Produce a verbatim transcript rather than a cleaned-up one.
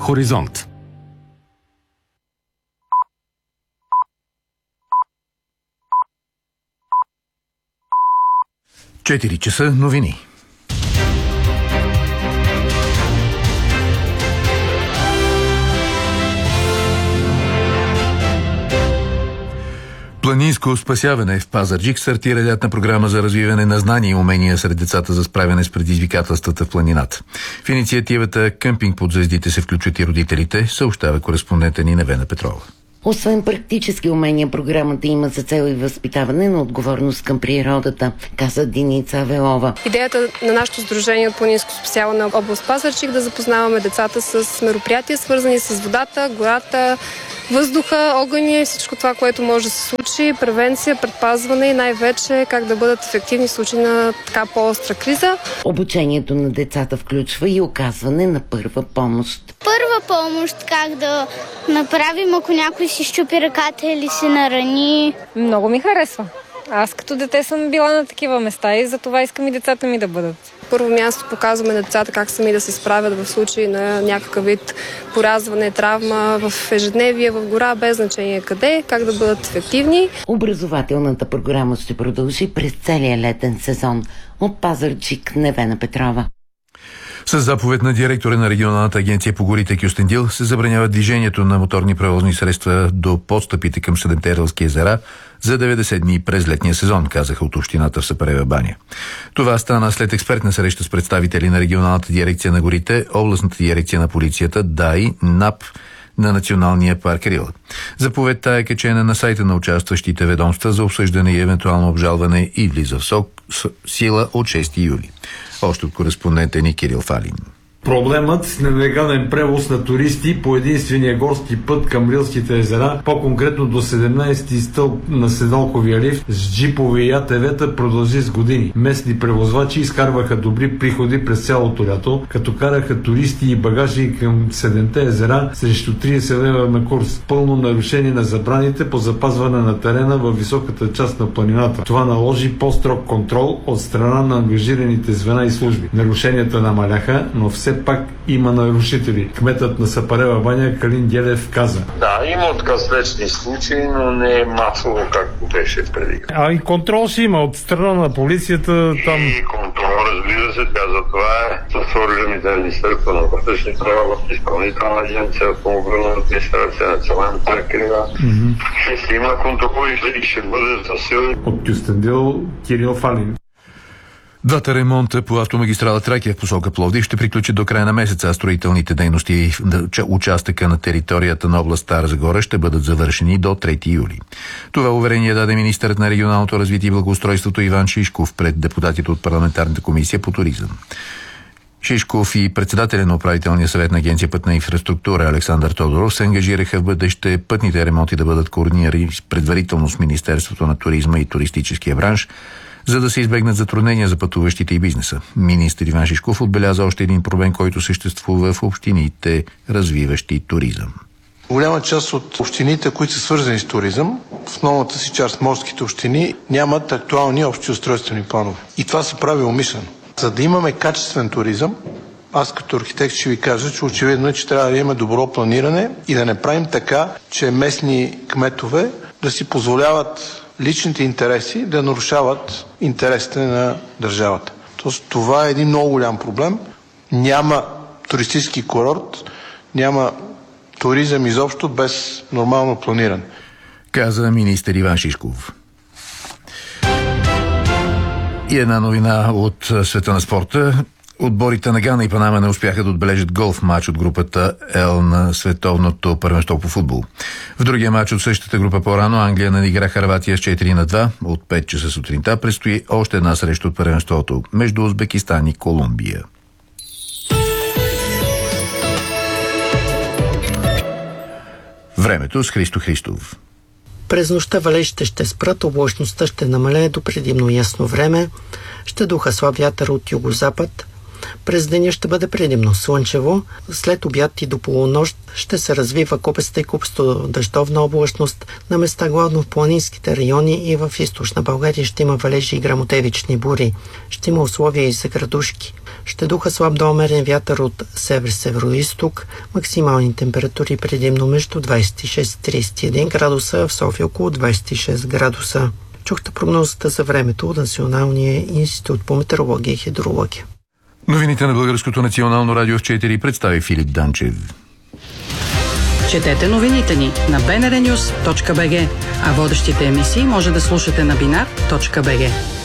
Хоризонт. четири часа новини. Планинско спасяване в Пазарджик стартира лятна програма за развиване на знания и умения сред децата за справяне с предизвикателствата в планината. В инициативата «Къмпинг под звездите» се включват и родителите, съобщава кореспондента ни Невена Петрова. Освен практически умения, програмата има за цел и възпитаване на отговорност към природата, каза Деница Авелова. Идеята на нашето сдружение от Планинско спасяване на област Пазарджик да запознаваме децата с мероприятия, свързани с водата, гората, въздуха, огъня, всичко това, което може да се случи, превенция, предпазване и най-вече как да бъдат ефективни в случай на така по-остра криза. Обучението на децата включва и оказване на първа помощ. Първа помощ, как да направим, ако някой си щупи ръката или си нарани. Много ми харесва. Аз като дете съм била на такива места и затова искам и децата ми да бъдат. Първо място показваме на децата как сами да се справят в случай на някакъв вид порязване, травма в ежедневие, в гора, без значение къде, как да бъдат ефективни. Образователната програма ще продължи през целия летен сезон. От Пазарджик, Невена Петрова. С заповед на директора на регионалната агенция по горите Кюстендил се забранява движението на моторни превозни средства до подстъпите към седемте рилски езера за деветдесет дни през летния сезон, казаха от общината в Сапарева баня. Това стана след експертна среща с представители на регионалната дирекция на горите, областната дирекция на полицията, ДАИ, НАП на Националния парк Рила. Заповедта е качена на сайта на участващите ведомства за обсъждане и евентуално обжалване и влиза в сила от шести юли. Още от кореспондента ни Кирил Фалин. Проблемът с нелегален превоз на туристи по единствения горски път към Рилските езера, по-конкретно до седемнайсети стълб на Седалковия лифт с джипове и а те ве-та, продължи с години. Местни превозвачи изкарваха добри приходи през цялото лято, като караха туристи и багажи към седемте езера срещу трийсет лева на курс. Пълно нарушение на забраните по запазване на терена във високата част на планината. Това наложи по-строг контрол от страна на ангажираните звена и служби. Нарушенията намаляха, но все пак има нарушители. Кметът на Сапарева баня Калин Гелев каза: Да, има откъслечни случаи, но не е масово, както беше преди. А и контрол ще има от страна на полицията там. И контрол, разбира се, тя за това е с органите на Министерството на вътрешните работи, в Изпълнителна агенция, автомобилна администрация, Националната крива. Mm-hmm. Ще има контрол и ще бъде засилен. От Кюстендил, Кирил Фалин. Двата ремонта по автомагистрала Тракия в посока Пловдив ще приключат до края на месеца, а строителните дейности в участъка на територията на област Стара Загора ще бъдат завършени до трети юли. Това уверение даде министърът на регионалното развитие и благоустройството Иван Шишков пред депутатите от парламентарната комисия по туризъм. Шишков и председателя на управителния съвет на Агенция пътна инфраструктура Александър Тодоров се ангажираха в бъдеще пътните ремонти да бъдат координирани предварително с Министерството на туризма и туристическия бранш, за да се избегнат затруднения за пътуващите и бизнеса. Министър Иван Шишков отбеляза още един проблем, който съществува в общините, развиващи туризъм. Голяма част от общините, които са свързани с туризъм, в новата си част морските общини, нямат актуални общи устройствени планове. И това се прави умишлено. За да имаме качествен туризъм, аз като архитект ще ви кажа, че очевидно е, че трябва да имаме добро планиране и да не правим така, че местни кметове да си позволяват личните интереси да нарушават интересите на държавата. Тоест, това е един много голям проблем. Няма туристически курорт, няма туризъм изобщо без нормално планиране. Каза министър Иван Шишков. И една новина от света на спорта. Отборите на Гана и Панама не успяха да отбележат гол в матч от групата Л на световното първенство по футбол. В другия матч от същата група по-рано Англия надигра Хърватия с четири на два от пет часа сутринта. Предстои още една среща от първенството между Узбекистан и Колумбия. Времето с Христо Христов. През нощта валежите ще спрат, облачността ще намалее до предимно ясно време, ще духа слаб вятър от югозапад. През деня ще бъде предимно слънчево, след обяд и до полунощ ще се развива купеста и купесто дъждовна облачност, на места главно в планинските райони и в източна България ще има валежи и грамотевични бури. Ще има условия и за градушки. Ще духа слаб до умерен вятър от север-североизток. Максимални температури предимно между двадесет и шест и тридесет и един градуса, в София около двадесет и шест градуса. Чухте прогнозата за времето от Националния институт по метеорология и хидрология. Новините на Българското национално радио в четири представи Филип Данчев. Четете новините ни на би ен ар нюс точка би джи, а водещите емисии може да слушате на бинар точка би джи.